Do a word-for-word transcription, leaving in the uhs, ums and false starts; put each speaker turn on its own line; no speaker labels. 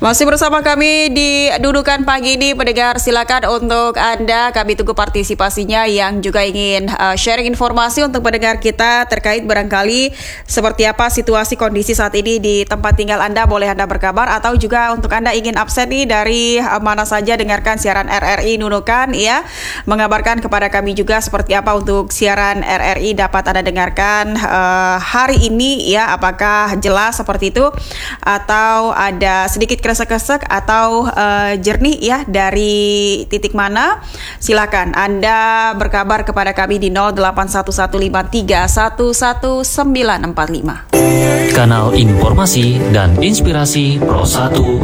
Masih bersama kami di Dudukan Pagi ini, pendengar, silakan untuk Anda, kami tunggu partisipasinya yang juga ingin uh, sharing informasi untuk pendengar kita terkait barangkali seperti apa situasi kondisi saat ini di tempat tinggal Anda. Boleh Anda berkabar, atau juga untuk Anda ingin absen nih dari uh, mana saja dengarkan siaran R R I Nunukan ya, mengabarkan kepada kami juga seperti apa untuk siaran R R I dapat Anda dengarkan uh, hari ini ya, apakah jelas seperti itu atau ada sedikit kresek-kresek atau uh, jernih ya, dari titik mana? Silakan Anda berkabar kepada kami di nol delapan satu satu lima tiga satu satu sembilan empat lima.
Kanal informasi dan inspirasi Pro satu